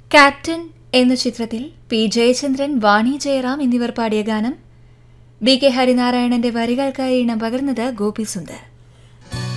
Captain എന്ന ചിത്രത്തിൽ P Jayachandran, വാണി ജയറാം എന്നിവർ പാടിയ ഗാനം ബി കെ ഹരിനാരായണന്റെ വരികൾക്കായി ഇണം പകർന്നത് ഗോപി സുന്ദർ.